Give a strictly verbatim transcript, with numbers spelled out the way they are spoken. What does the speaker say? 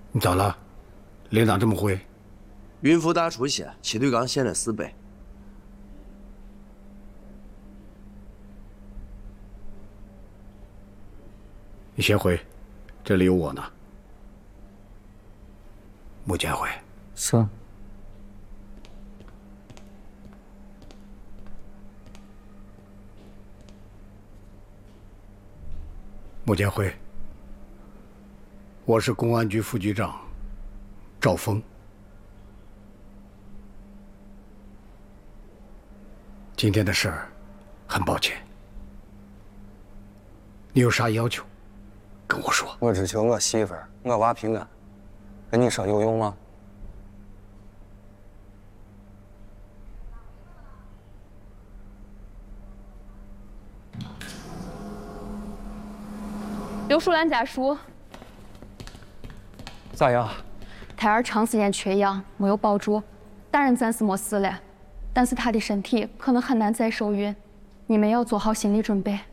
你咋了？脸咋这么灰？ 孕妇大出血，气腿刚陷了四倍。 你先回，这里有我呢。穆建辉。 是。 穆建辉，我是公安局副局长赵峰。今天的事儿，很抱歉。你有啥要求，跟我说。 我只求我媳妇儿、我娃平安，跟你说有用吗？ 刘淑兰家属， 咋样？ 胎儿长时间缺氧，没有保住，大人暂时没事了，但是他的身体可能很难再受孕，你们要做好心理准备。